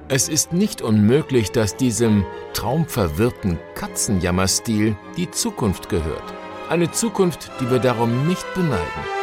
Es ist nicht unmöglich, dass diesem traumverwirrten Katzenjammerstil die Zukunft gehört. Eine Zukunft, die wir darum nicht beneiden.